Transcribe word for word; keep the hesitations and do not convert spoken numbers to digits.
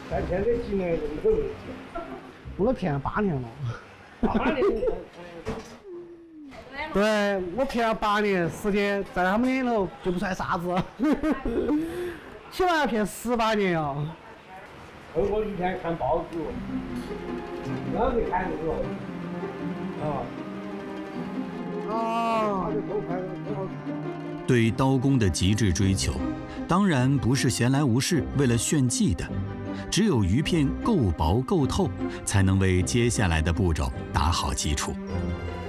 三千这几年都没有。 我都骗了八年了。 八年。 对，我骗了八年时间，在他们眼头就不算啥子，起码要骗十八年呀。 透过一天看报纸，那是看的是吧？啊。啊。 对刀工的极致追求，当然不是闲来无事为了炫技的，只有鱼片够薄够透，才能为接下来的步骤打好基础。